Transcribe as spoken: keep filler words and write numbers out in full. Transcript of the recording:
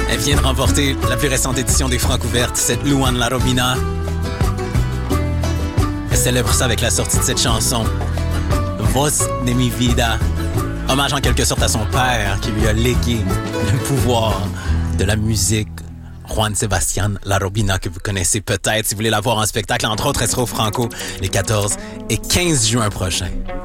Elle vient de remporter la plus récente édition des Francouvertes, cette Luan Larobina. Elle célèbre ça avec la sortie de cette chanson, Voz de mi vida. Hommage en quelque sorte à son père qui lui a légué le pouvoir de la musique. Juan Sebastián Larobina, que vous connaissez peut-être si vous voulez la voir en spectacle. Entre autres, elle sera au Franco les quatorze et quinze juin prochains.